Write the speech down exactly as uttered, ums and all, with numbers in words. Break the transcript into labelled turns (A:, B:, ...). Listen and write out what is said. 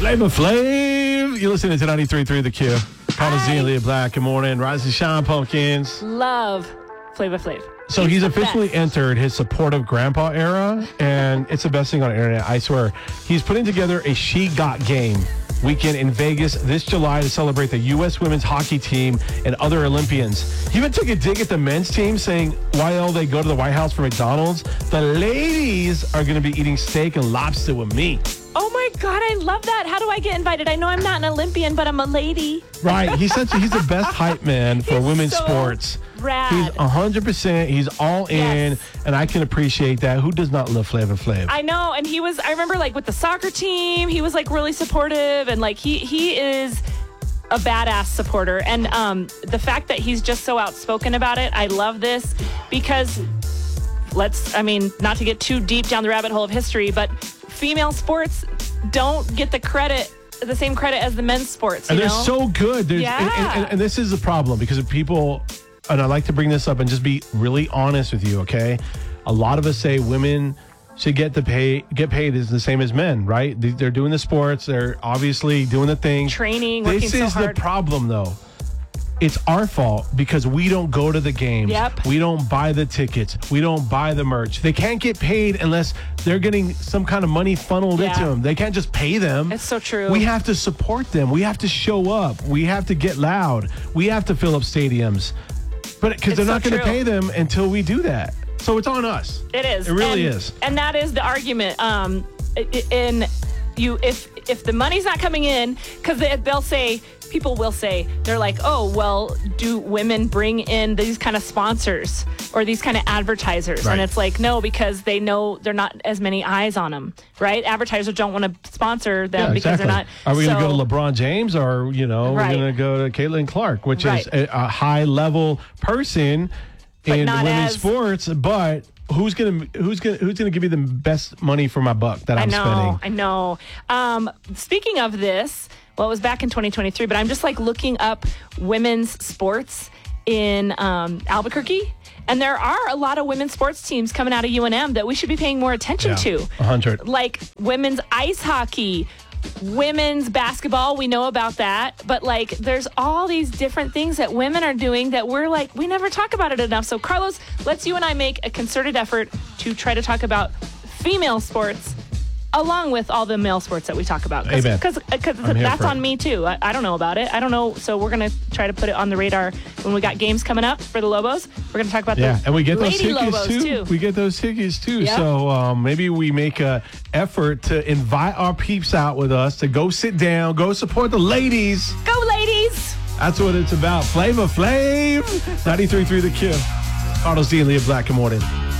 A: Flavor Flav. You're listening to ninety-three point three The Q. Carlos Z and Leah Black. Good morning. Rise and shine, pumpkins.
B: Love Flavor Flav.
A: So he's, he's officially best. entered his supportive grandpa era, and it's the best thing on the internet, I swear. He's putting together a She Got game weekend in Vegas this July to celebrate the U S women's hockey team and other Olympians. He even took a dig at the men's team, saying while they go to the White House for McDonald's, the ladies are going to be eating steak and lobster with me.
B: Oh my God, I love that. How do I get invited? I know I'm not an Olympian, but I'm a lady.
A: Right. He's such a, he's the best hype man for
B: He's
A: women's
B: so
A: sports.
B: Rad.
A: He's one hundred percent. He's all in,
B: Yes.
A: and I can appreciate that. Who does not love Flavor Flav?
B: I know, and he was, I remember like with the soccer team, he was like really supportive, and like he he is a badass supporter. And um, the fact that he's just so outspoken about it, I love this because let's, I mean, not to get too deep down the rabbit hole of history, but female sports don't get the credit, the same credit as the men's sports. You
A: And they're
B: know?
A: so good. There's,
B: Yeah.
A: and, and, and this is the problem because of people, and I like to bring this up and just be really honest with you, okay? A lot of us say women should get the pay, get paid is the same as men, right? They- They're doing the sports. They're obviously doing the thing.
B: Training, working
A: This
B: so
A: is
B: hard.
A: the problem, though. It's our fault because we don't go to the games.
B: Yep.
A: We don't buy the tickets. We don't buy the merch. They can't get paid unless they're getting some kind of money funneled
B: Yeah.
A: into them. They can't just pay them.
B: It's so true.
A: We have to support them. We have to show up. We have to get loud. We have to fill up stadiums. But because
B: It's
A: they're not
B: so
A: going to
B: true.
A: pay them until we do that. So it's on us.
B: It is.
A: It really
B: and,
A: is.
B: And that is the argument. Um, i- i- in you, if if the money's not coming in, because they, they'll say, people will say, they're like, oh, well, do women bring in these kind of sponsors or these kind of advertisers?
A: Right.
B: And it's like, no, because they know there are not as many eyes on them, right? Advertisers don't want to sponsor them
A: Yeah,
B: because
A: exactly.
B: they're not.
A: Are we going to
B: so-
A: go to LeBron James, or you know,
B: Right.
A: we're going to go to Caitlin Clark, which
B: Right.
A: is a, a high level person
B: But
A: in
B: not
A: women's
B: as-
A: sports, but who's going to who's going who's going to give you the best money for my buck that I'm
B: I know,
A: spending?
B: I know. Um, speaking of this, well, it was back in twenty twenty-three, but I'm just like looking up women's sports in um, Albuquerque. And there are a lot of women's sports teams coming out of U N M that we should be paying more attention
A: Yeah,
B: to.
A: a hundred.
B: Like women's ice hockey, women's basketball, we know about that. But like there's all these different things that women are doing that we're like, we never talk about it enough. So Carlos, let's you and I make a concerted effort to try to talk about female sports along with all the male sports that we talk about. Cause,
A: Amen.
B: Because
A: I'm here
B: that's
A: for
B: on
A: it.
B: me too. I, I don't know about it. I don't know. So we're going to try to put it on the radar when we got games coming up for the Lobos. We're going to talk about
A: Yeah,
B: the
A: and we get those
B: Lady
A: tickets
B: Lobos
A: too.
B: too.
A: We get those tickets too.
B: Yeah.
A: So um, maybe we make a effort to invite our peeps out with us to go sit down, go support the ladies.
B: Go ladies!
A: That's what it's about. Flavor Flav. ninety-three point three The Q. Carlos D and Leah Black. Good morning.